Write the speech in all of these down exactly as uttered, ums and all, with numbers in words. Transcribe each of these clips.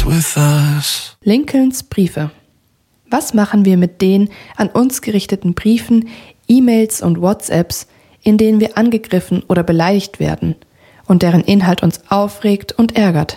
is with us. Lincolns Briefe. Was machen wir mit den an uns gerichteten Briefen, E-Mails und WhatsApps, in denen wir angegriffen oder beleidigt werden und deren Inhalt uns aufregt und ärgert?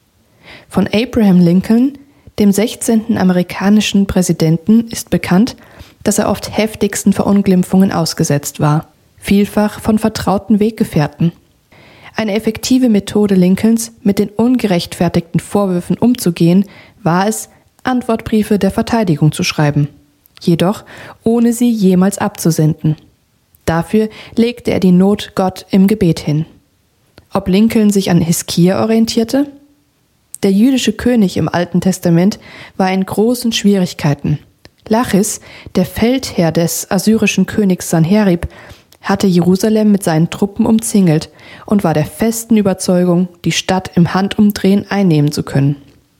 Von Abraham Lincoln, dem sechzehnten amerikanischen Präsidenten, ist bekannt, dass er oft heftigsten Verunglimpfungen ausgesetzt war, vielfach von vertrauten Weggefährten. Eine effektive Methode Lincolns, mit den ungerechtfertigten Vorwürfen umzugehen, war es, Antwortbriefe der Verteidigung zu schreiben, jedoch ohne sie jemals abzusenden. Dafür legte er die Not Gott im Gebet hin. Ob Lincoln sich an Hiskia orientierte? Der jüdische König im Alten Testament war in großen Schwierigkeiten. Lachis, der Feldherr des assyrischen Königs Sanherib, hatte Jerusalem mit seinen Truppen umzingelt und war der festen Überzeugung, die Stadt im Handumdrehen einnehmen zu können.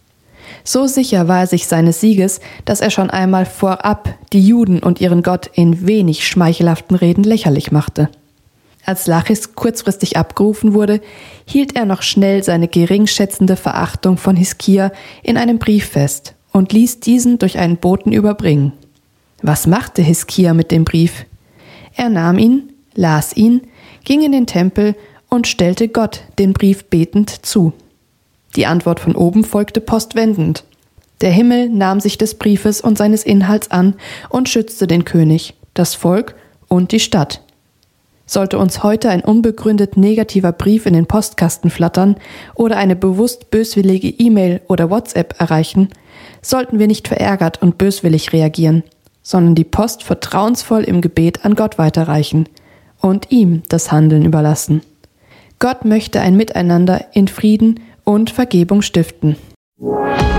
So sicher war er sich seines Sieges, dass er schon einmal vorab die Juden und ihren Gott in wenig schmeichelhaften Reden lächerlich machte. Als Lachis kurzfristig abgerufen wurde, hielt er noch schnell seine geringschätzende Verachtung von Hiskia in einem Brief fest und ließ diesen durch einen Boten überbringen. Was machte Hiskia mit dem Brief? Er nahm ihn, las ihn, ging in den Tempel und stellte Gott den Brief betend zu. Die Antwort von oben folgte postwendend. Der Himmel nahm sich des Briefes und seines Inhalts an und schützte den König, das Volk und die Stadt. Sollte uns heute ein unbegründet negativer Brief in den Postkasten flattern oder eine bewusst böswillige E-Mail oder WhatsApp erreichen, sollten wir nicht verärgert und böswillig reagieren, sondern die Post vertrauensvoll im Gebet an Gott weiterreichen und ihm das Handeln überlassen. Gott möchte ein Miteinander in Frieden und Vergebung stiften.